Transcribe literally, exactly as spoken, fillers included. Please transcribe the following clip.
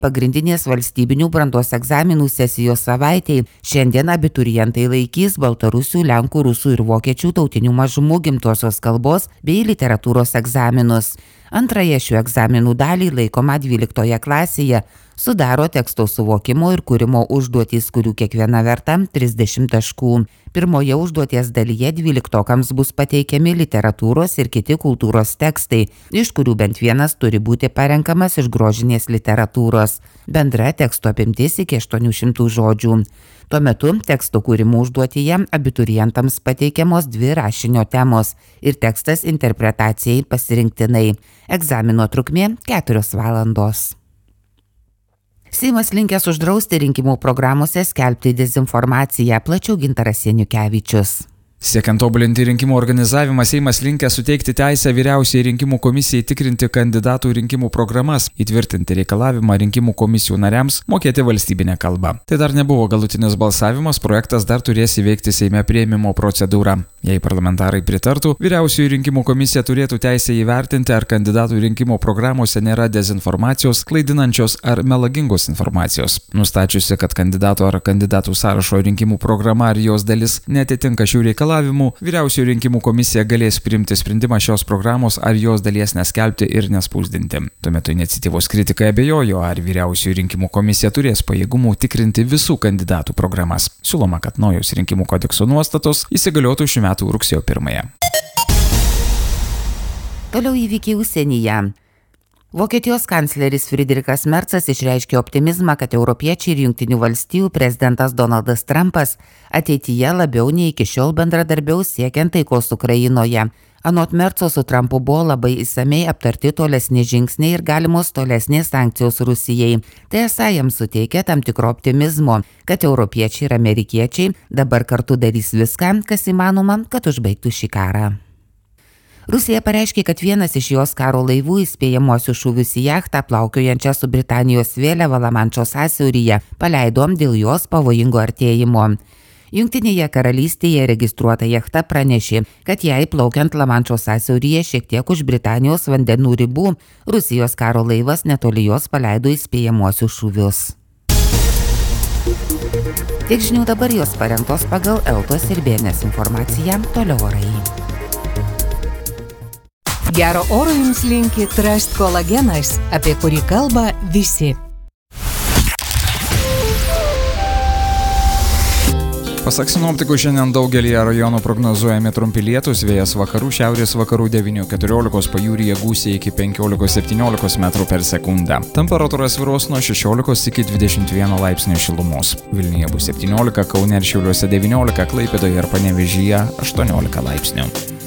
Pagrindinės valstybinių brandos egzaminų sesijos savaitėj šiandien abiturientai laikys baltarusių, lenkų, rusų ir vokiečių tautinių mažumų gimtosios kalbos bei literatūros egzaminus. Antrąją šių egzaminų dalį laikoma dvyliktoje klasėje sudaro teksto suvokimo ir kūrimo užduotys, kurių kiekviena verta trisdešimt taškų. Pirmoje užduoties dalyje dvyliktokams bus pateikiami literatūros ir kiti kultūros tekstai, iš kurių bent vienas turi būti parenkamas iš grožinės literatūros. Bendra teksto apimtis iki aštuonių šimtų žodžių. Tuo metu teksto kūrimo užduotyje abiturientams pateikiamos dvi rašinio temos ir tekstas interpretacijai pasirinktinai. Egzamino trukmė keturios valandos. Seimas linkęs uždrausti rinkimų programuose skelbti dezinformaciją, plačiau Gintaras Janukevičius. Siekiant tobulinti rinkimų organizavimą, Seimas linkęs suteikti teisę vyriausiai rinkimų komisijai tikrinti kandidatų rinkimų programas, įtvirtinti reikalavimą rinkimų komisijų nariams mokėti valstybinę kalbą. Tai dar nebuvo galutinis balsavimas, projektas dar turės įveikti Seime priėmimo procedūrą. Jei parlamentarai pritartų, vyriausioji rinkimų komisija turėtų teisę įvertinti, ar kandidatų rinkimų programuose nėra dezinformacijos, klaidinančios ar melagingos informacijos. Nustačiusi, kad kandidato ar kandidatų sąrašo rinkimų programa ar jos dalis netitinka šių reikalavimų, vyriausioji rinkimų komisija galės priimti sprendimą šios programos ar jos dalies neskelbti ir nespausdinti. Tuo metu iniciatyvos kritikai abejojo, ar vyriausioji rinkimų komisija turės pajėgumų tikrinti visų kandidatų programas. Siūloma, kad naujos rinkimų kodekso nuostatos įsigaliotų šių metų rugsėjo pirmąją. Toliau įvykiai užsienyje. Vokietijos kancleris Friedrichas Merzas išreiškė optimizmą, kad europiečiai ir Jungtinių valstijų prezidentas Donaldas Trumpas ateityje labiau nei iki šiol bendradarbiaus siekiant taikos Ukrainoje. Anot Merzo su Trumpu buvo labai išsamei aptarti tolesni žingsniai ir galimos tolesnės sankcijos Rusijai. Tai esą jiems suteikia tam tikro optimizmo, kad europiečiai ir amerikiečiai dabar kartu darys viską, kas įmanoma, kad užbaigtų šį karą. Rusija pareiškė, kad vienas iš jos karo laivų įspėjamuosius šūvius į jachtą plaukiojančią su Britanijos vėliava Lamanšo sąsiauryje paleido dėl jos pavojingo artėjimo. Jungtinėje karalystėje registruota jachta pranešė, kad jai plaukiant Lamanšo sąsiauryje šiek tiek už Britanijos vandenų ribų, Rusijos karo laivas netoli jos paleido įspėjamuosius šūvius. Tiek žinių dabar, jos parengtos pagal Eltos ir B N S informaciją, toliau orai. Gero oro jums linki Trust kolagenas, apie kurį kalba visi. Pasak sinoptikų, šiandien daugelį rajonų prognozuojami trumpi lietūs, vėjas vakarų šiaurės vakarų devynių keturiolikos, pajūryje gūsiai iki penkiolikos septyniolikos metrų per sekundę. Temperatūra svyruos nuo šešiolikos iki dvidešimt vieno laipsnio šilumos. Vilniuje bus septyniolika, Kaune ir Šiauliuose devyniolika, Klaipėdoje ir Panevėžyje aštuoniolika laipsnių.